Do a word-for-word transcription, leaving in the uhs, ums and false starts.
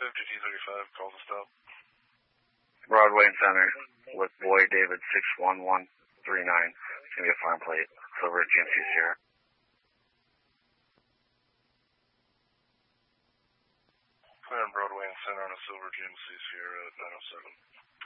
fifty T thirty-five, call to stop. Broadway and Center with Boy David six one one three nine. It's going to be a farm plate. Silver G M C Sierra. Clear on Broadway and Center on a Silver G M C Sierra at nine oh seven.